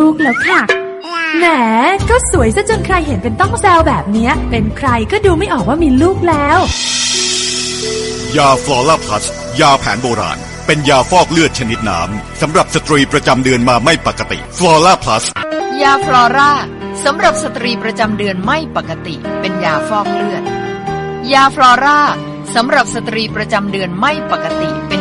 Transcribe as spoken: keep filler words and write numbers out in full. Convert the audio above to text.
ลูกแล้วค่ะแหมก็สวยซะจนใครเห็นเป็นต้องแซวแบบเนี้ยเป็นใครก็ดูไม่ออกว่ามีลูกแล้วยาฟลอร่าพลัสยาแผนโบราณเป็นยาฟอกเลือดชนิดน้ำสำหรับสตรีประจำเดือนมาไม่ปกติฟลอร่าพลัสยาฟลอร่าสำหรับสตรีประจำเดือนไม่ปกติเป็นยาฟอกเลือดยาฟลอร่าสำหรับสตรีประจำเดือนไม่ปกติเป็น